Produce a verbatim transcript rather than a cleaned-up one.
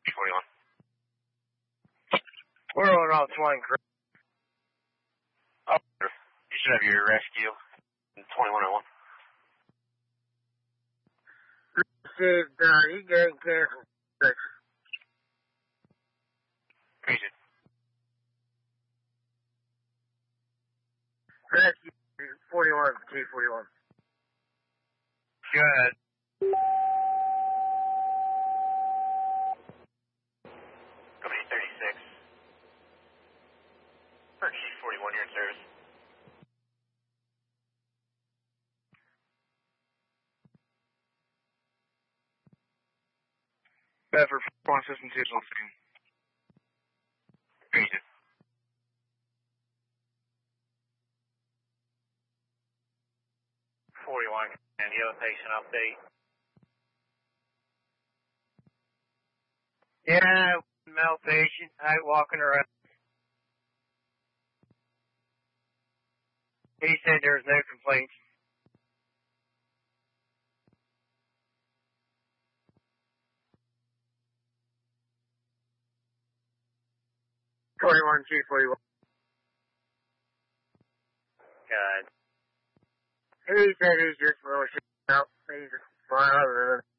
forty-one. We're on off twenty. Oh, you should have your rescue in twenty-one oh one. Received, uh, you getting canceled. Appreciate it. Rescue forty-one, T forty-one. Good. Company thirty-six. T forty-one, you're in service. Bedford, phone system two on scene. Appreciate it. forty-one, and you have a patient update. Yeah, male patient, out walking around. He said there was no complaints. twenty-one, T forty-one. Good. He said he's just really shit out. He's fine other than